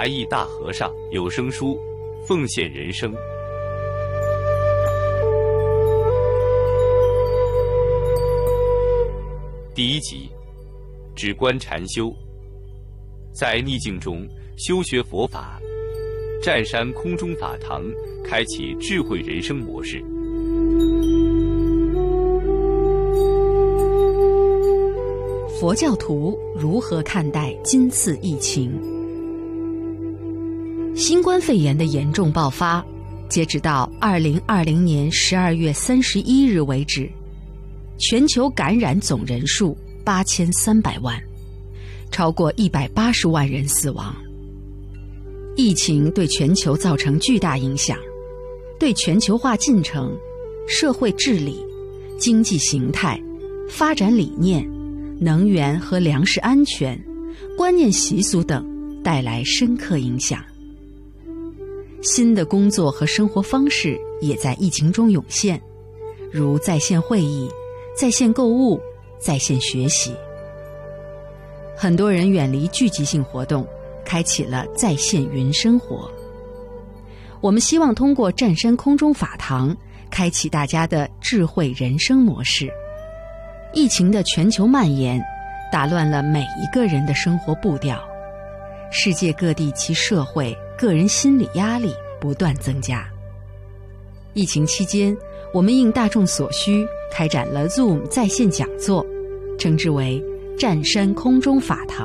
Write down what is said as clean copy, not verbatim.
达义大和尚有声书《奉献人生》第一集，止观禅修。在逆境中修学佛法，湛山空中法堂开启智慧人生模式。 佛教徒如何看待今次疫情？新冠肺炎的严重爆发，截止到2020年12月31日为止，全球感染总人数8300万，超过180万人死亡。疫情对全球造成巨大影响，对全球化进程、社会治理、经济形态、发展理念、能源和粮食安全、观念习俗等带来深刻影响。新的工作和生活方式也在疫情中涌现，如在线会议、在线购物、在线学习。很多人远离聚集性活动，开启了在线云生活。我们希望通过湛山空中法堂，开启大家的智慧人生模式。疫情的全球蔓延，打乱了每一个人的生活步调。世界各地其社会、个人心理压力不断增加。疫情期间，我们应大众所需，开展了 Zoom 在线讲座，称之为湛山空中法堂。